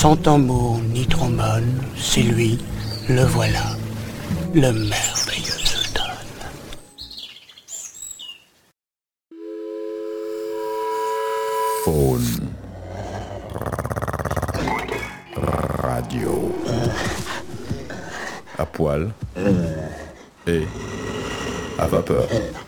Sans tambour ni trombone, c'est lui, le voilà, le merveilleux Zoltan. Faune Radio à poil et à vapeur.